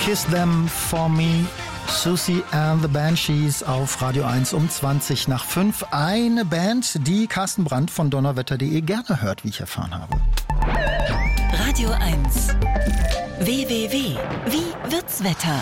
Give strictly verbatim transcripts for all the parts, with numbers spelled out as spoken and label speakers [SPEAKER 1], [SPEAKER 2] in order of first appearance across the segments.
[SPEAKER 1] Kiss Them For Me, Siouxsie and the Banshees auf Radio eins um zwanzig nach fünf. Eine Band, die Carsten Brandt von donnerwetter punkt de gerne hört, wie ich erfahren habe.
[SPEAKER 2] Radio eins. W W W. Wie wird's Wetter?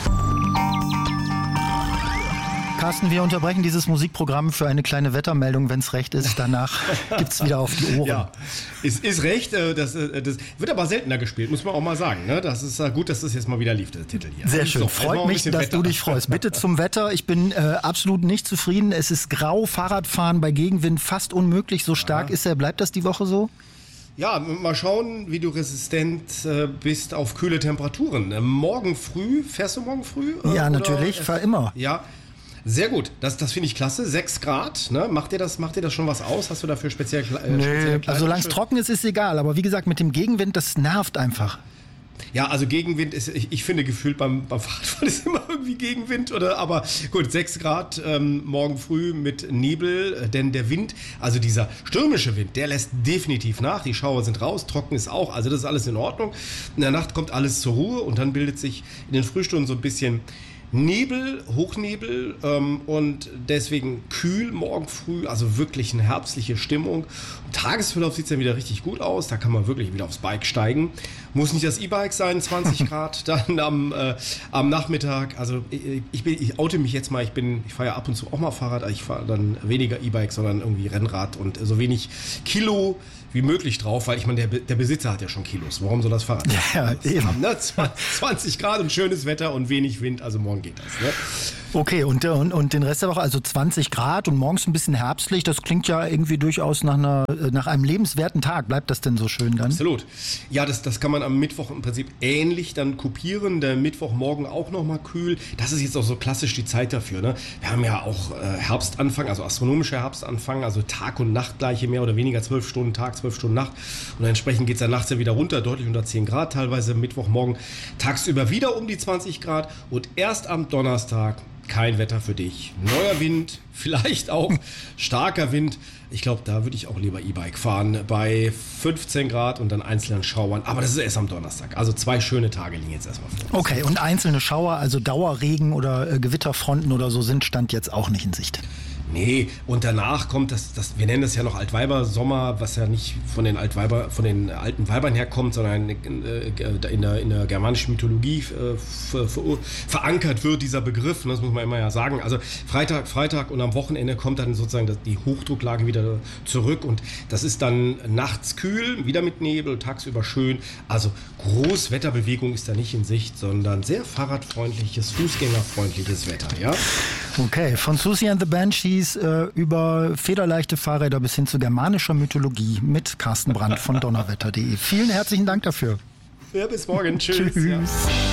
[SPEAKER 1] Carsten, wir unterbrechen dieses Musikprogramm für eine kleine Wettermeldung, wenn es recht ist. Danach gibt's wieder auf die Ohren.
[SPEAKER 3] Ja, ist, ist recht. Das, das wird aber seltener gespielt, muss man auch mal sagen. Das ist gut, dass das jetzt mal wieder lief, der Titel hier.
[SPEAKER 1] Sehr schön.
[SPEAKER 3] So,
[SPEAKER 1] freut mich, dass Wetter. Du dich freust. Bitte zum Wetter. Ich bin äh, absolut nicht zufrieden. Es ist grau. Fahrradfahren bei Gegenwind fast unmöglich. So stark ja. ist er. Bleibt das die Woche so?
[SPEAKER 3] Ja, mal schauen, wie du resistent äh, bist auf kühle Temperaturen. Äh, morgen früh, fährst du morgen früh? Äh,
[SPEAKER 1] ja, natürlich, fahr immer.
[SPEAKER 3] Ja. Sehr gut, das, das finde ich klasse. Sechs Grad, ne? Macht dir das, macht dir das schon was aus? Hast du dafür speziell äh,
[SPEAKER 1] Nö, also solange es trocken ist, ist egal. Aber wie gesagt, mit dem Gegenwind, das nervt einfach.
[SPEAKER 3] Ja, also Gegenwind ist, ich, ich finde gefühlt beim, beim Fahrradfahren ist immer irgendwie Gegenwind, oder? Aber gut, sechs Grad ähm, morgen früh mit Nebel, denn der Wind, also dieser stürmische Wind, der lässt definitiv nach. Die Schauer sind raus, trocken ist auch, also das ist alles in Ordnung. In der Nacht kommt alles zur Ruhe und dann bildet sich in den Frühstunden so ein bisschen Nebel, Hochnebel ähm, und deswegen kühl morgen früh, also wirklich eine herbstliche Stimmung. Im Tagesverlauf sieht es dann wieder richtig gut aus, da kann man wirklich wieder aufs Bike steigen. Muss nicht das E-Bike sein, zwanzig Grad dann am, äh, am Nachmittag. Also ich, ich, bin, ich oute mich jetzt mal, ich bin, ich fahre ja ab und zu auch mal Fahrrad, aber ich fahre dann weniger E-Bike, sondern irgendwie Rennrad und so wenig Kilo wie möglich drauf, weil ich meine, der, der Besitzer hat ja schon Kilos. Warum soll das Fahrrad
[SPEAKER 1] ja, eben.
[SPEAKER 3] haben? Ne? zwanzig Grad und schönes Wetter und wenig Wind, also morgen geht das. Ne?
[SPEAKER 1] Okay, und, und, und den Rest der Woche, also zwanzig Grad und morgens ein bisschen herbstlich, das klingt ja irgendwie durchaus nach, einer, nach einem lebenswerten Tag. Bleibt das denn so schön dann?
[SPEAKER 3] Absolut. Ja, das, das kann man am Mittwoch im Prinzip ähnlich dann kopieren. Der Mittwochmorgen auch nochmal kühl. Das ist jetzt auch so klassisch die Zeit dafür. Ne? Wir haben ja auch äh, Herbstanfang, also astronomischer Herbstanfang, also Tag und Nacht gleiche mehr oder weniger, zwölf Stunden Tag, zwölf Stunden Nacht. Und entsprechend geht es dann nachts ja wieder runter, deutlich unter zehn Grad teilweise. Mittwochmorgen tagsüber wieder um die zwanzig Grad und erst am Donnerstag kein Wetter für dich. Neuer Wind, vielleicht auch starker Wind. Ich glaube, da würde ich auch lieber E-Bike fahren bei fünfzehn Grad und dann einzelnen Schauern. Aber das ist erst am Donnerstag. Also zwei schöne Tage liegen jetzt erstmal vor uns.
[SPEAKER 1] Okay, und einzelne Schauer, also Dauerregen oder äh, Gewitterfronten oder so sind Stand jetzt auch nicht in Sicht.
[SPEAKER 3] Nee, und danach kommt das, das, wir nennen das ja noch Altweiber-Sommer, was ja nicht von den Altweiber, von den alten Weibern herkommt, sondern in, äh, in, der, in der germanischen Mythologie äh, ver, ver, verankert wird, dieser Begriff, das muss man immer ja sagen. Also Freitag, Freitag und am Wochenende kommt dann sozusagen die Hochdrucklage wieder zurück und das ist dann nachts kühl, wieder mit Nebel, tagsüber schön. Also Großwetterbewegung ist da nicht in Sicht, sondern sehr fahrradfreundliches, fußgängerfreundliches Wetter, ja?
[SPEAKER 1] Okay, von Siouxsie and the Banshees über federleichte Fahrräder bis hin zu germanischer Mythologie mit Carsten Brandt von donnerwetter punkt de. Vielen herzlichen Dank dafür.
[SPEAKER 3] Ja, bis morgen. Tschüss.
[SPEAKER 1] Tschüss.
[SPEAKER 3] Ja.